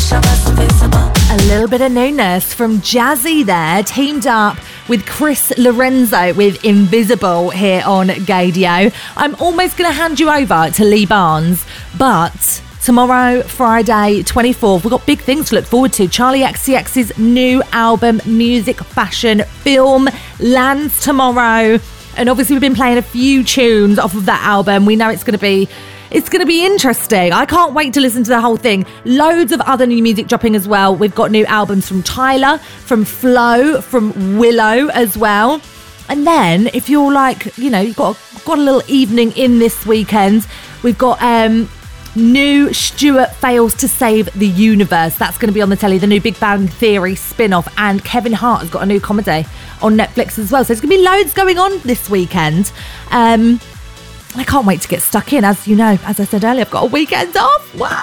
A little bit of newness from Jazzy there, teamed up with Chris Lorenzo with Invisible here on Gaydio. I'm almost going to hand you over to Lee Barnes, but tomorrow, Friday, 24th, we've got big things to look forward to. Charlie XCX's new album, Music, Fashion, Film, lands tomorrow. And obviously we've been playing a few tunes off of that album. We know it's going to be interesting. I can't wait to listen to the whole thing. Loads of other new music dropping as well. We've got new albums from Tyler, from Flo, from Willow as well. And then if you're like, you've got a little evening in this weekend, we've got new Stuart Fails to Save the Universe. That's going to be on the telly, the new Big Bang Theory spin-off. And Kevin Hart has got a new comedy on Netflix as well. So there's going to be loads going on this weekend. I can't wait to get stuck in. As you know, as I said earlier, I've got a weekend off. Wow.